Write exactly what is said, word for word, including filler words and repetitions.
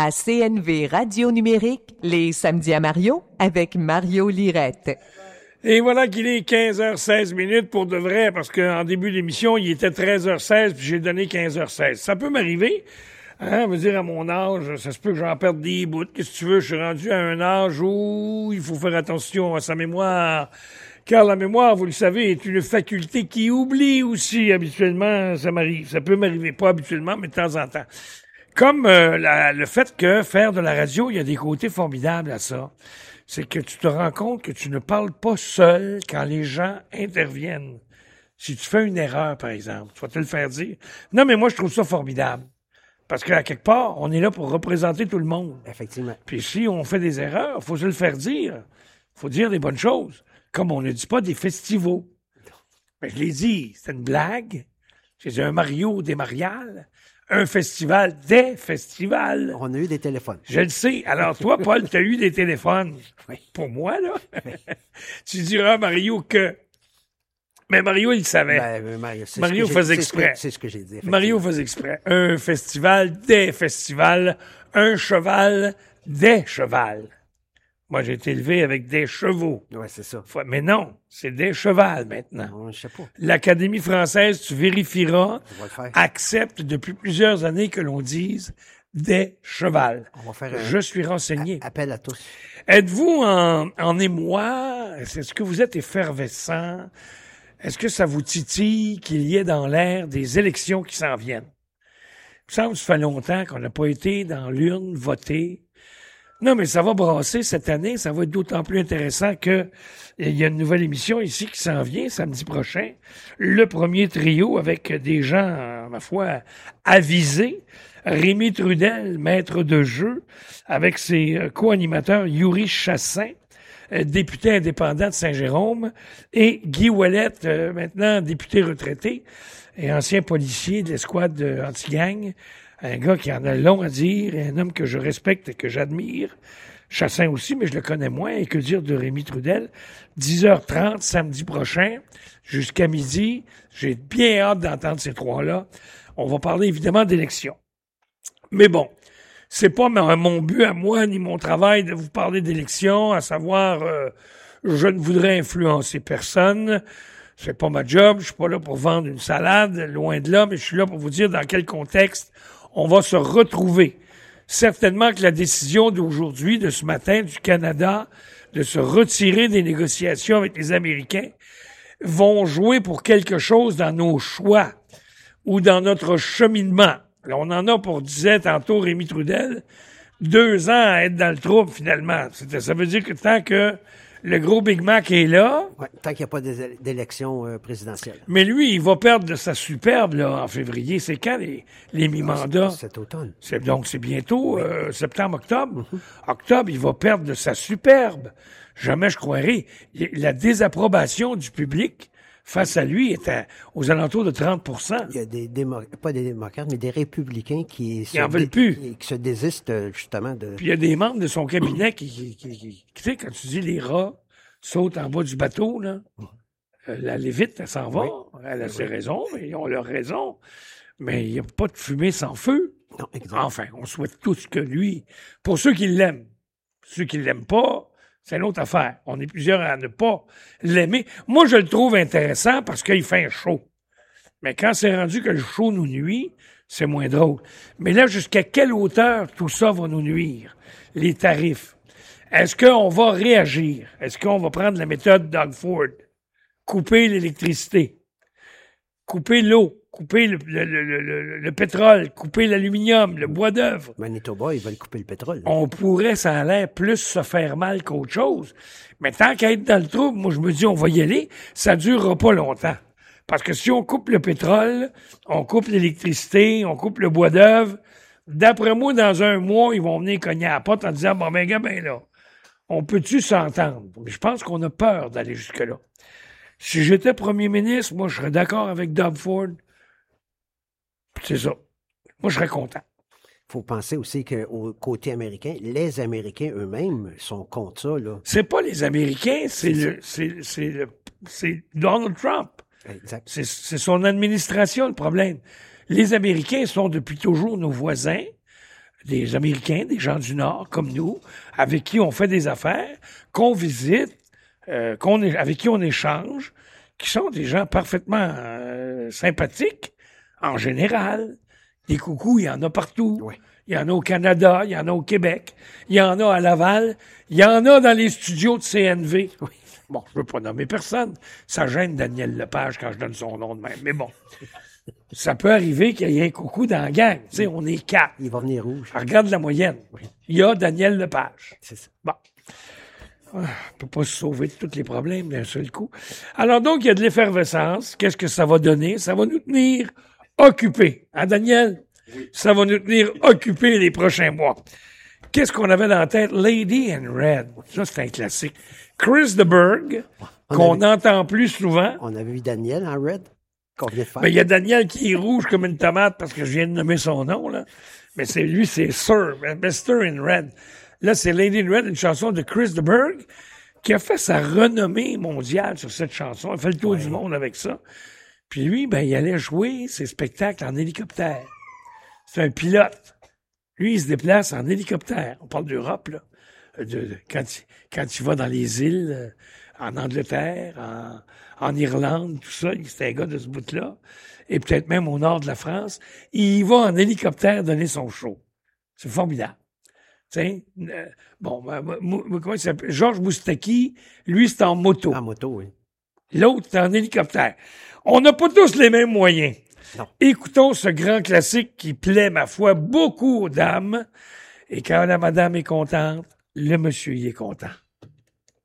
à C N V Radio Numérique, les samedis à Mario, avec Mario Lirette. Et voilà qu'il est quinze heures seize minutes pour de vrai, parce qu'en début d'émission, il était treize heures seize, puis j'ai donné quinze heures seize. Ça peut m'arriver, hein, veut dire à mon âge, ça se peut que j'en perde des bouts. Qu'est-ce que tu veux, je suis rendu à un âge où il faut faire attention à sa mémoire. Car la mémoire, vous le savez, est une faculté qui oublie aussi habituellement, ça m'arrive. Ça peut m'arriver, pas habituellement, mais de temps en temps. Comme euh, la, le fait que faire de la radio, il y a des côtés formidables à ça. C'est que tu te rends compte que tu ne parles pas seul quand les gens interviennent. Si tu fais une erreur, par exemple, tu vas te le faire dire. Non, mais moi, je trouve ça formidable. Parce qu'à quelque part, on est là pour représenter tout le monde. Effectivement. Puis si on fait des erreurs, il faut se le faire dire. Il faut dire des bonnes choses. Comme on ne dit pas des festivals. Mais je l'ai dit, c'est une blague. J'ai dit un Mario des Mariales. Un festival, des festivals. On a eu des téléphones. Je le sais. Alors, toi, Paul, tu as eu des téléphones. Oui. Pour moi, là. Oui. Tu diras à Mario que... Mais Mario, il le savait. Ben, Mario, c'est Mario ce que faisait j'ai, exprès. C'est ce que, c'est ce que j'ai dit. Mario faisait exprès. Un festival, des festivals. Un cheval, des chevals. Moi, j'ai été élevé avec des chevaux. Oui, c'est ça. Mais non, c'est des chevals maintenant. Non, je sais pas. L'Académie française, tu vérifieras, On va le faire. accepte depuis plusieurs années que l'on dise des chevals. On va faire un... Je suis renseigné. A- appel à tous. Êtes-vous en, en émoi? Est-ce que vous êtes effervescent? Est-ce que ça vous titille qu'il y ait dans l'air des élections qui s'en viennent? Il me semble que ça fait longtemps qu'on n'a pas été dans l'urne voter. Non, mais ça va brasser cette année. Ça va être d'autant plus intéressant que il y a une nouvelle émission ici qui s'en vient samedi prochain. Le premier trio avec des gens, ma foi, avisés. Rémi Trudel, maître de jeu, avec ses co-animateurs Yuri Chassin, député indépendant de Saint-Jérôme, et Guy Ouellette, maintenant député retraité et ancien policier de l'escouade anti-gang. Un gars qui en a long à dire, un homme que je respecte et que j'admire. Chassin aussi, mais je le connais moins. Et que dire de Rémi Trudel? dix heures trente, samedi prochain, jusqu'à midi. J'ai bien hâte d'entendre ces trois-là. On va parler évidemment d'élections. Mais bon, c'est pas mon but à moi, ni mon travail de vous parler d'élections, à savoir, euh, je ne voudrais influencer personne. C'est pas ma job. Je suis pas là pour vendre une salade, loin de là, mais je suis là pour vous dire dans quel contexte on va se retrouver. Certainement que la décision d'aujourd'hui, de ce matin, du Canada, de se retirer des négociations avec les Américains, vont jouer pour quelque chose dans nos choix ou dans notre cheminement. Là, on en a pour, disait tantôt Rémi Trudel, deux ans à être dans le trouble, finalement. C'est, ça veut dire que tant que le gros Big Mac est là... Ouais, tant qu'il n'y a pas d'élection euh, présidentielle. Mais lui, il va perdre de sa superbe là en février. C'est quand les, les mi-mandats? C'est cet automne. C'est, donc, c'est bientôt, oui. euh, septembre, octobre. Mm-hmm. Octobre, il va perdre de sa superbe. Jamais je croirais. La désapprobation du public face à lui est à, aux alentours de trente pour cent. Il y a des démocrates, pas des démocrates, mais des républicains qui, qui en veulent plus. Qui, qui se désistent, justement, de... Puis il y a des membres de son cabinet qui, qui, qui, qui, tu sais, quand tu dis les rats sautent en bas du bateau, là, euh, la Lévite, elle s'en va. Oui. Elle a oui. ses raisons, mais ils ont leur raison. Mais il n'y a pas de fumée sans feu. Non, exactement. Enfin, on souhaite tous que lui, pour ceux qui l'aiment, ceux qui l'aiment pas, c'est une autre affaire. On est plusieurs à ne pas l'aimer. Moi, je le trouve intéressant parce qu'il fait un show. Mais quand c'est rendu que le show nous nuit, c'est moins drôle. Mais là, jusqu'à quelle hauteur tout ça va nous nuire? Les tarifs. Est-ce qu'on va réagir? Est-ce qu'on va prendre la méthode Doug Ford? Couper l'électricité, couper l'eau, couper le, le, le, le, le pétrole, couper l'aluminium, le bois d'œuvre. Manitoba, ils veulent couper le pétrole. On pourrait, ça a l'air, plus se faire mal qu'autre chose. Mais tant qu'à être dans le trouble, moi, je me dis, on va y aller. Ça durera pas longtemps. Parce que si on coupe le pétrole, on coupe l'électricité, on coupe le bois d'œuvre, d'après moi, dans un mois, ils vont venir cogner à la porte en disant, bon, ben, gars, ben là, on peut-tu s'entendre? Je pense qu'on a peur d'aller jusque-là. Si j'étais premier ministre, moi, je serais d'accord avec Doug Ford. C'est ça. Moi, je serais content. Il faut penser aussi qu'au côté américain, les Américains eux-mêmes sont contre ça, là. C'est pas les Américains, c'est, c'est le, c'est, c'est le, c'est Donald Trump. Exact. C'est, c'est son administration, le problème. Les Américains sont depuis toujours nos voisins. des Américains, des gens du Nord, comme nous, avec qui on fait des affaires, qu'on visite, euh, qu'on est, avec qui on échange, qui sont des gens parfaitement euh, sympathiques, en général. Des coucous, il y en a partout. Oui. Il y en a au Canada, il y en a au Québec, il y en a à Laval, il y en a dans les studios de C N V. Oui. Bon, je veux pas nommer personne. Ça gêne Daniel Lepage quand je donne son nom de même. Mais bon, ça peut arriver qu'il y ait un coucou dans la gang. Tu sais, on est quatre. Il va venir rouge. Alors, regarde la moyenne. Il y a Daniel Lepage. C'est ça. Bon. Ah, on peut pas se sauver de tous les problèmes d'un seul coup. Alors donc, il y a de l'effervescence. Qu'est-ce que ça va donner? Ça va nous tenir occupés. Hein, Daniel? Oui. Ça va nous tenir occupés les prochains mois. Qu'est-ce qu'on avait dans la tête? Lady in Red. Ça, c'est un classique. Chris de Burgh, qu'on n'entend plus souvent. On avait vu Daniel en Red, qu'on vient de faire. Ben, il y a Daniel qui est rouge comme une tomate parce que je viens de nommer son nom, là. Mais c'est lui, c'est Sir, mister in Red. Là, c'est Lady in Red, une chanson de Chris de Burgh, qui a fait sa renommée mondiale sur cette chanson. Il a fait le tour ouais. du monde avec ça. Puis lui, ben, il allait jouer ses spectacles en hélicoptère. C'est un pilote. Lui, il se déplace en hélicoptère. On parle d'Europe, là. De, de, quand, il, quand il va dans les îles, euh, en Angleterre, en, en Irlande, tout ça, c'était un gars de ce bout-là. Et peut-être même au nord de la France. Il va en hélicoptère donner son show. C'est formidable. T'sais, euh, bon, euh, comment il s'appelle? Georges Moustaki, lui, c'est en moto. En moto, oui. L'autre, c'est en hélicoptère. On n'a pas tous les mêmes moyens. Non. Écoutons ce grand classique qui plaît, ma foi, beaucoup aux dames. Et quand la madame est contente, le monsieur y est content.